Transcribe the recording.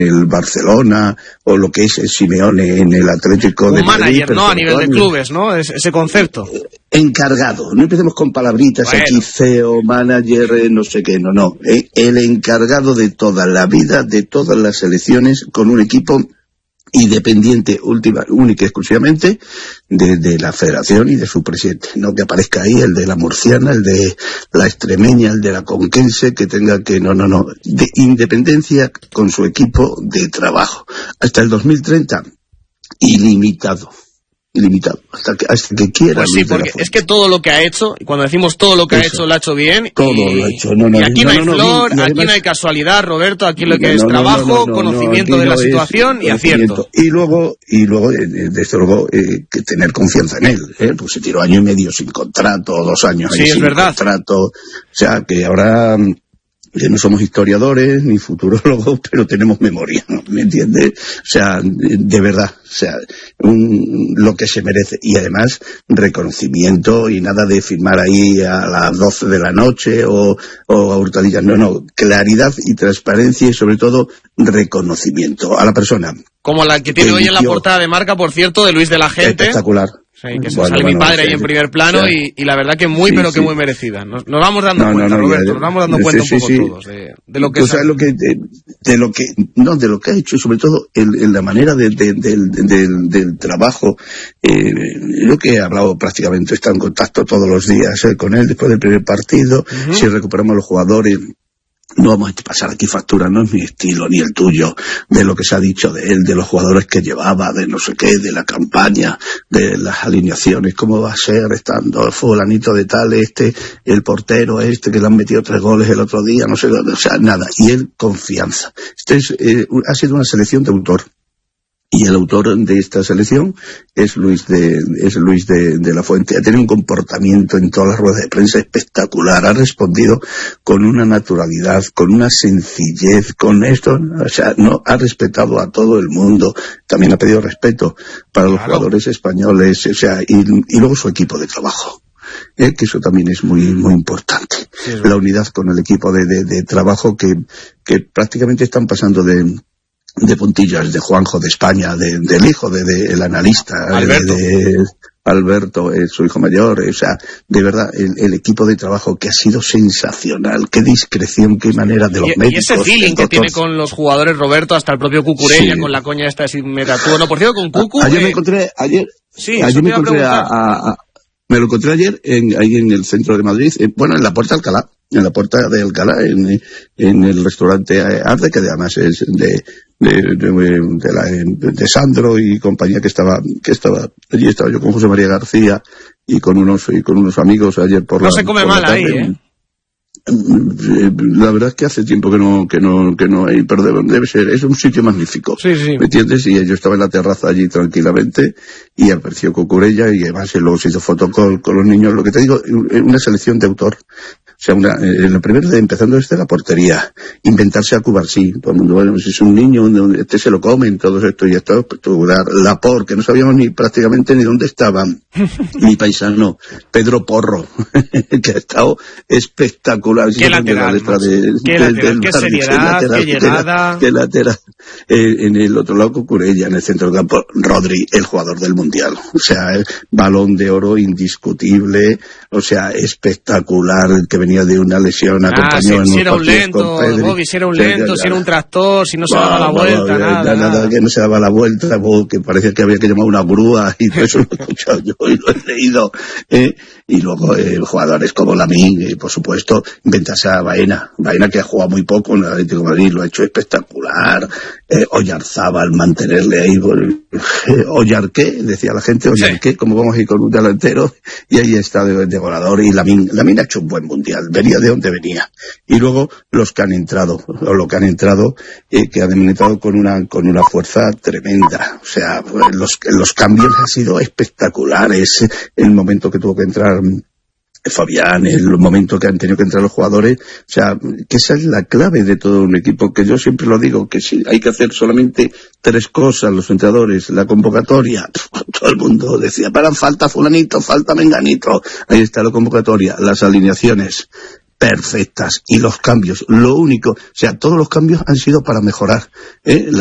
el Barcelona, o lo que es Simeone en el Atlético de Madrid. Un manager, ¿no? A nivel de clubes, ¿no? Ese concepto. Encargado. No empecemos con palabritas aquí, CEO, manager, no sé qué, no. El encargado de toda la vida, de todas las selecciones, con un equipo independiente, única y exclusivamente de la federación y de su presidente. No que aparezca ahí el de la murciana, el de la extremeña, el de la conquense, que tenga que... No. De independencia con su equipo de trabajo. Hasta el 2030, ilimitado, hasta que quiera. Pues sí, porque es que todo lo que ha hecho, y cuando decimos todo lo que ha hecho, lo ha hecho bien. Todo lo ha hecho. Y aquí no hay flor, aquí no hay casualidad, Roberto, aquí lo que es trabajo, conocimiento de la situación y acierto. Y luego, desde luego, que tener confianza en él, pues se tiró 1 año y medio sin contrato, 2 años sí, sin contrato, o sea, que ahora... que no somos historiadores ni futurólogos, pero tenemos memoria, ¿no? ¿Me entiendes? O sea, de verdad, o sea, lo que se merece. Y además, reconocimiento y nada de firmar ahí a las 12 de la noche o a hurtadillas. No, claridad y transparencia y sobre todo reconocimiento a la persona. Como la que tiene hoy en la portada de Marca, por cierto, de Luis de la Gente. Espectacular. Sí, que sale mi padre ahí en primer plano y la verdad que muy muy merecida. Nos vamos dando cuenta, Roberto, nos vamos dando cuenta un poco todos de lo que es. De lo que ha hecho, sobre todo en la manera del trabajo. Yo que he hablado prácticamente, está en contacto todos los días con él después del primer partido. Si recuperamos los jugadores, no vamos a pasar aquí factura, no es mi estilo ni el tuyo, de lo que se ha dicho de él, de los jugadores que llevaba, de no sé qué, de la campaña, de las alineaciones, cómo va a ser estando fulanito de tal, el portero que le han metido 3 goles el otro día, no sé, o sea, nada, y él confianza. Ha sido una selección de autor. Y el autor de esta selección es Luis de la Fuente. Ha tenido un comportamiento en todas las ruedas de prensa espectacular. Ha respondido con una naturalidad, con una sencillez, con esto. O sea, no ha respetado a todo el mundo. También ha pedido respeto para los jugadores españoles. O sea, y luego su equipo de trabajo. Que eso también es muy importante. Sí, la unidad con el equipo de trabajo que prácticamente están pasando de puntillas, de Juanjo de España, del hijo del analista, Alberto, su hijo mayor, o sea, de verdad, el equipo de trabajo que ha sido sensacional, qué discreción, qué manera de los médicos. Y ese feeling que tiene con los jugadores, Roberto, hasta el propio Cucurella, con la coña esta sin metatúo. No, por cierto, con Cucu... Ayer me encontré me lo encontré ayer ahí en el centro de Madrid, en la Puerta de Alcalá. En la Puerta de Alcalá, en el restaurante Arde, que además es de Sandro y compañía, que estaba allí. Estaba yo con José María García y con unos amigos ayer por la tarde. No se come mal ahí, La verdad es que hace tiempo que no hay, pero debe ser, es un sitio magnífico. Sí. ¿Me entiendes? Y yo estaba en la terraza allí tranquilamente y apareció Cucurella y además luego se hizo foto con los niños. Lo que te digo, una selección de autor. O sea, lo primero empezando desde la portería, inventarse a Cubarsí, todo el mundo, bueno, si es un niño, se lo comen, todo esto y esto, Laporte, que no sabíamos prácticamente ni dónde estaban, mi paisano, Pedro Porro, que ha estado espectacular. Qué lateral, qué seriedad, qué llegada. Qué lateral. En el otro lado Cucurella, en el centro del campo, Rodri, el jugador del Mundial. O sea, balón de oro indiscutible, o sea, espectacular, que venía de una lesión, acompañó si era un lento, Bobby, si era un lento, si era un tractor, si no se daba la vuelta, nada, que no se daba la vuelta, que parecía que había que llamar una grúa, y todo eso lo he escuchado yo y lo he leído, y luego jugadores como Lamine, por supuesto, inventarse a Baena, que ha jugado muy poco en el Atlético de Madrid, lo ha hecho espectacular, Oyarzábal, mantenerle ahí, Oyarqué, decía la gente, Oyarqué, como vamos a ir con un delantero, y ahí está de volador, y Lamine ha hecho un buen mundial, venía de donde venía. Y luego los que han entrado, que han entrado con una fuerza tremenda. O sea, los cambios han sido espectaculares. El momento que tuvo que entrar Fabián, el momento que han tenido que entrar los jugadores, o sea, que esa es la clave de todo un equipo, que yo siempre lo digo, que si hay que hacer solamente 3 cosas, los entrenadores, la convocatoria, todo el mundo decía, falta fulanito, falta menganito, ahí está la convocatoria, las alineaciones, perfectas, y los cambios, lo único, o sea, todos los cambios han sido para mejorar,